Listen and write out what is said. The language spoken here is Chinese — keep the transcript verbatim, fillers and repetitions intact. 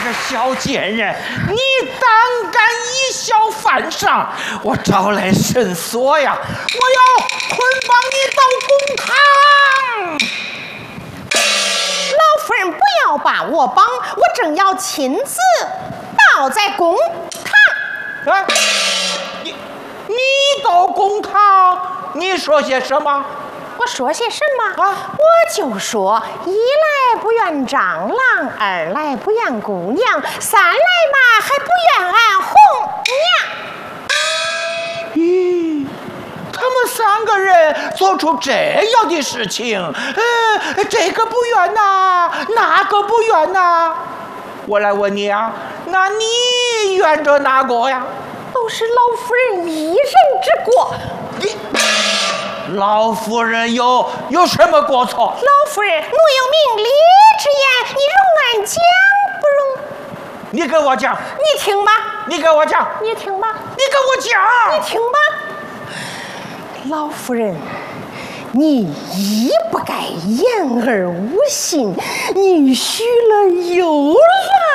个小贱人，你胆敢以小犯上，我招来绳索呀！我要捆绑你到公堂。 老夫人不要把我绑，我正要亲自倒在公堂。 哎，你你到公堂，你说些什么？ 我说些什么啊？ 我就说一来不怨蟑螂，二来不怨姑娘，三来嘛还不怨俺红娘。 咦，他们三个人做出这样的事情，呃，这个不怨呐，那个不怨呐。我来问你啊，那你怨着哪个呀？ 都是老夫人一人之过。 你。老夫人有有什么过错？ 老夫人，我有明理之言，你容俺讲不容？ 你给我讲。 你听吧。 你给我讲。 你听吧。 你给我讲。 你听吧。老夫人，你一不该言而无信，你许了又来。